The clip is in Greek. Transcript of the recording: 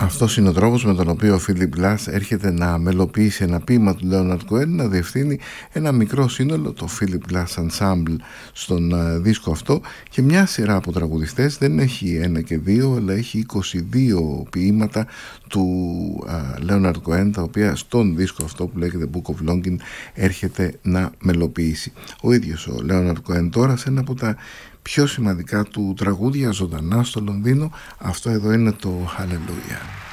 Αυτός είναι ο τρόπος με τον οποίο ο Φίλιπ Glass έρχεται να μελοποιήσει ένα ποίημα του Leonard Cohen, να διευθύνει ένα μικρό σύνολο, το Philip Glass Ensemble, στον δίσκο αυτό, και μια σειρά από τραγουδιστές. Δεν έχει ένα και δύο, αλλά έχει 22 ποίηματα του Leonard Cohen, τα οποία στον δίσκο αυτό που λέγεται Book of Longing έρχεται να μελοποιήσει. Ο ίδιος ο Leonard Cohen τώρα σε ένα από τα πιο σημαντικά του τραγούδια ζωντανά στο Λονδίνο. Αυτό εδώ είναι το Hallelujah.